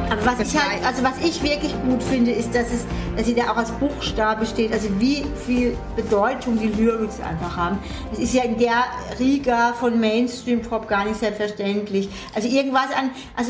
Aber was ich wirklich gut finde, ist, dass sie da auch als Buchstabe steht, also wie viel Bedeutung die Lyrics einfach haben. Das ist ja in der Riga von Mainstream-Pop gar nicht selbstverständlich. Also irgendwas also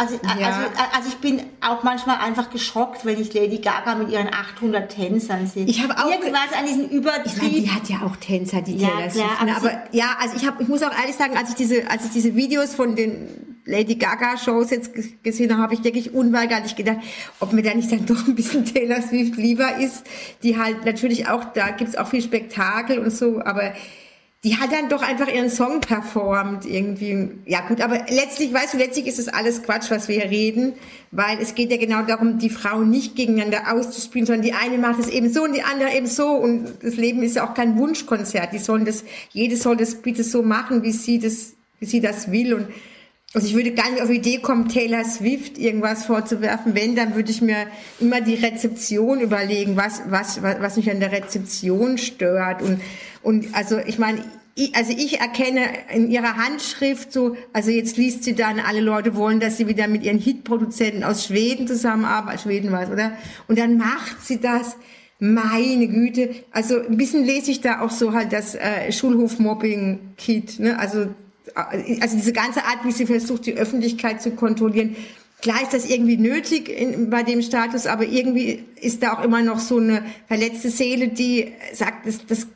ich bin auch manchmal einfach geschockt, wenn ich Lady Gaga mit ihren 800 Tänzern sehe. Ich habe auch irgendwas an diesen Übertrieb. Ich meine, die hat ja auch Tänzer, die Taylor Swift. Aber ich muss auch ehrlich sagen, als ich diese Videos von den Lady Gaga Shows jetzt gesehen habe, habe ich wirklich unweigerlich gedacht, ob mir da nicht dann doch ein bisschen Taylor Swift lieber ist, die halt natürlich auch, da gibt's auch viel Spektakel und so, aber die hat dann doch einfach ihren Song performt irgendwie. Ja gut, aber letztlich ist es alles Quatsch, was wir hier reden, weil es geht ja genau darum, die Frauen nicht gegeneinander auszuspielen, sondern die eine macht es eben so und die andere eben so, und das Leben ist ja auch kein Wunschkonzert. Jede soll das bitte so machen, wie sie das will. Und also ich würde gar nicht auf die Idee kommen, Taylor Swift irgendwas vorzuwerfen. Wenn, dann würde ich mir immer die Rezeption überlegen, was mich an der Rezeption stört. Und also ich meine, ich erkenne in ihrer Handschrift so, also jetzt liest sie dann, alle Leute wollen, dass sie wieder mit ihren Hitproduzenten aus Schweden zusammenarbeitet. Schweden war es, oder? Und dann macht sie das. Meine Güte. Also ein bisschen lese ich da auch so halt das Schulhof-Mobbing-Kit, ne? Also diese ganze Art, wie sie versucht, die Öffentlichkeit zu kontrollieren. Klar ist das irgendwie nötig bei dem Status, aber irgendwie ist da auch immer noch so eine verletzte Seele, die sagt,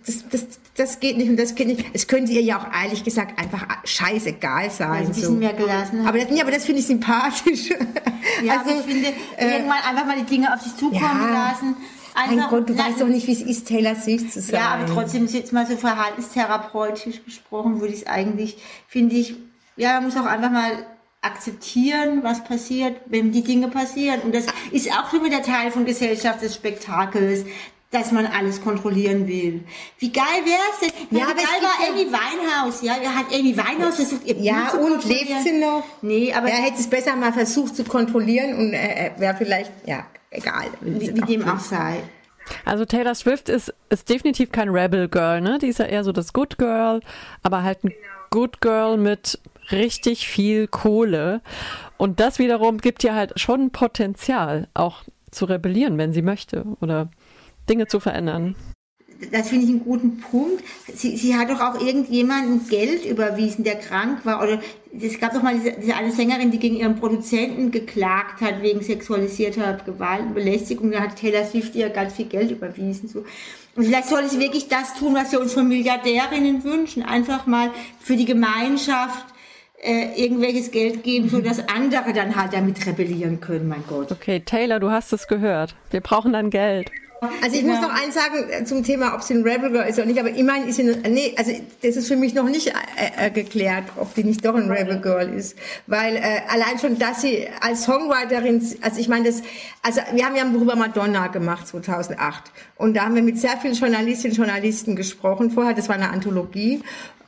das geht nicht und das geht nicht. Es könnte ihr ja auch ehrlich gesagt einfach scheißegal sein. Ein bisschen mehr gelassen. Aber das finde ich sympathisch. Ja, also, ich finde, irgendwann einfach mal die Dinge auf sich zukommen lassen. Mein Gott, du weißt doch nicht, wie es ist, Taylor Swift zu sein. Ja, aber trotzdem ist jetzt mal so verhaltenstherapeutisch gesprochen, würde ich es eigentlich, finde ich, man muss auch einfach mal akzeptieren, was passiert, wenn die Dinge passieren. Und das ist auch schon wieder Teil von Gesellschaft des Spektakels, dass man alles kontrollieren will. Wie geil wäre es denn? Ja, wie geil war Amy Winehouse? Ja, wer hat Amy Winehouse versucht, ihr Buch zu kontrollieren? Ja, und lebt sie noch? Nee, aber... Er hätte es besser mal versucht zu kontrollieren und wäre vielleicht, egal. Wie dem auch sei. Also Taylor Swift ist definitiv kein Rebel Girl, ne? Die ist ja eher so das Good Girl, aber halt ein Good Girl mit richtig viel Kohle. Und das wiederum gibt ihr halt schon Potenzial, auch zu rebellieren, wenn sie möchte oder Dinge zu verändern. Das finde ich einen guten Punkt. Sie hat doch auch irgendjemandem Geld überwiesen, der krank war. Oder es gab doch mal diese eine Sängerin, die gegen ihren Produzenten geklagt hat wegen sexualisierter Gewalt und Belästigung. Da hat Taylor Swift ihr ganz viel Geld überwiesen. So. Und vielleicht soll sie wirklich das tun, was wir uns von Milliardärinnen wünschen. Einfach mal für die Gemeinschaft irgendwelches Geld geben, sodass andere dann halt damit rebellieren können, mein Gott. Okay, Taylor, du hast es gehört. Wir brauchen dann Geld. Also ich muss noch eins sagen zum Thema, ob sie ein Rebel Girl ist oder nicht, aber immerhin ist sie also das ist für mich noch nicht geklärt, ob die nicht doch ein Rebel Girl ist, weil allein schon, dass sie als Songwriterin, also ich meine, wir haben ja ein Buch über Madonna gemacht 2008 und da haben wir mit sehr vielen Journalistinnen und Journalisten gesprochen vorher, das war eine Anthologie.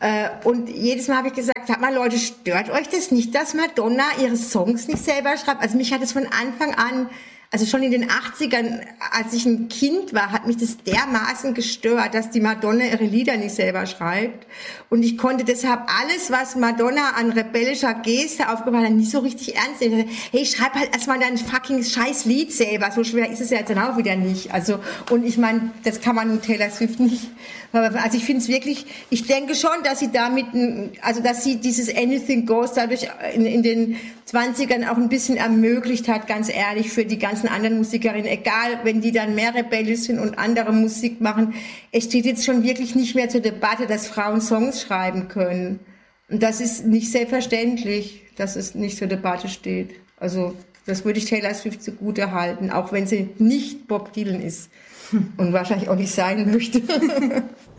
Und jedes Mal habe ich gesagt, sag mal Leute, stört euch das nicht, dass Madonna ihre Songs nicht selber schreibt? Also mich hat es von Anfang an, also schon in den 80ern, als ich ein Kind war, hat mich das dermaßen gestört, dass die Madonna ihre Lieder nicht selber schreibt. Und ich konnte deshalb alles, was Madonna an rebellischer Geste aufgebracht hat, nicht so richtig ernst nehmen. Hey, schreib halt erstmal dein fucking scheiß Lied selber. So schwer ist es ja jetzt dann auch wieder nicht. Also, und ich meine, das kann man mit Taylor Swift nicht. Also ich finde es wirklich, ich denke schon, dass sie damit, also dass sie dieses Anything Goes dadurch in den 20ern auch ein bisschen ermöglicht hat, ganz ehrlich, für die ganzen anderen Musikerinnen, egal, wenn die dann mehr rebellisch sind und andere Musik machen. Es steht jetzt schon wirklich nicht mehr zur Debatte, dass Frauen Songs schreiben können. Und das ist nicht selbstverständlich, dass es nicht zur Debatte steht. Also das würde ich Taylor Swift zugute halten, auch wenn sie nicht Bob Dylan ist und wahrscheinlich auch nicht sein möchte.